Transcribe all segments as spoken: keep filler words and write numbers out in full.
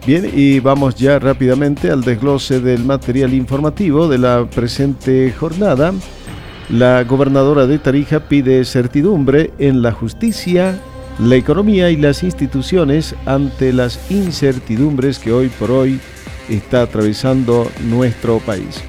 Bien, y vamos ya rápidamente al desglose del material informativo de la presente jornada. La gobernadora de Tarija pide certidumbre en la justicia, la economía y las instituciones ante las incertidumbres que hoy por hoy está atravesando nuestro país.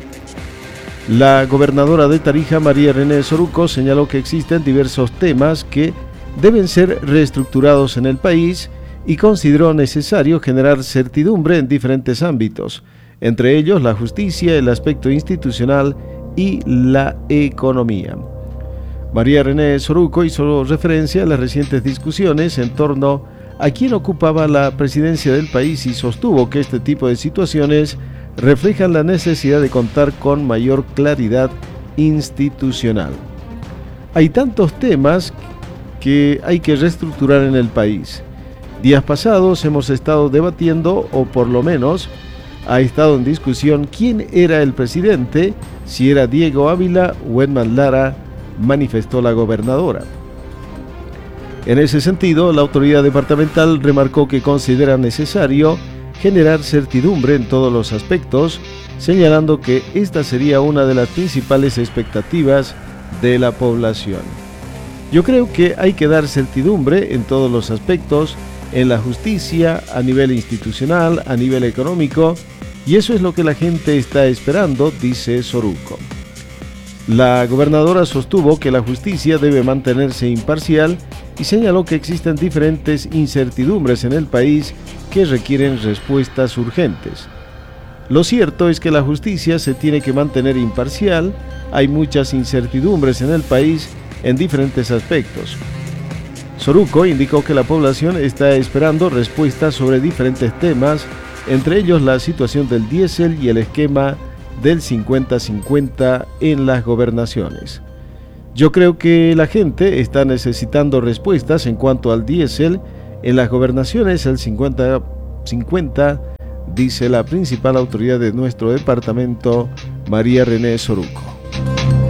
La gobernadora de Tarija, María René Soruco, señaló que existen diversos temas que deben ser reestructurados en el país y consideró necesario generar certidumbre en diferentes ámbitos, entre ellos la justicia, el aspecto institucional y la economía. María René Soruco hizo referencia a las recientes discusiones en torno a quién ocupaba la presidencia del país y sostuvo que este tipo de situaciones reflejan la necesidad de contar con mayor claridad institucional. Hay tantos temas que hay que reestructurar en el país. Días pasados hemos estado debatiendo, o por lo menos ha estado en discusión, quién era el presidente, si era Diego Ávila o Edman Lara, manifestó la gobernadora. En ese sentido, la autoridad departamental remarcó que considera necesario generar certidumbre en todos los aspectos, señalando que esta sería una de las principales expectativas de la población. Yo creo que hay que dar certidumbre en todos los aspectos, en la justicia, a nivel institucional, a nivel económico, y eso es lo que la gente está esperando, dice Soruco. La gobernadora sostuvo que la justicia debe mantenerse imparcial y señaló que existen diferentes incertidumbres en el país que requieren respuestas urgentes. Lo cierto es que la justicia se tiene que mantener imparcial, hay muchas incertidumbres en el país en diferentes aspectos. Soruco indicó que la población está esperando respuestas sobre diferentes temas, entre ellos la situación del diésel y el esquema del cincuenta cincuenta en las gobernaciones. Yo creo que la gente está necesitando respuestas en cuanto al diésel en las gobernaciones, el cincuenta cincuenta, dice la principal autoridad de nuestro departamento, María René Soruco.